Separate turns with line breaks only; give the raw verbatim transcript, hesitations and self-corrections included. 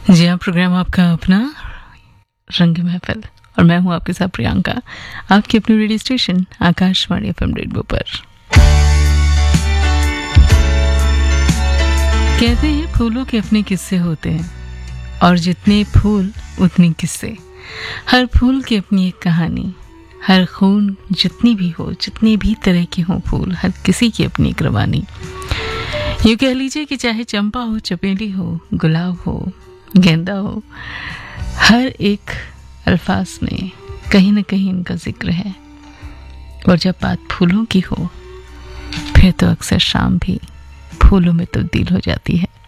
जी हाँ, प्रोग्राम आपका अपना रंग महफिल और मैं हूँ आपके साथ प्रियंका, आपके अपने radio station Akashvani FM radio पर। कहते हैं फूलों के अपने किस्से होते हैं और जितने फूल उतने किस्से। हर फूल की अपनी एक कहानी, हर खून जितनी भी हो, जितने भी तरह के हों फूल, हर किसी की अपनी एक रवानी। यूँ कह लीजिए कि चाहे चंपा हो, चमेली हो, गुलाब हो, गेंदा हो, हर एक अल्फाज में कहीं ना कहीं इनका जिक्र है। और जब बात फूलों की हो फिर तो अक्सर शाम भी फूलों में तब्दील हो जाती है।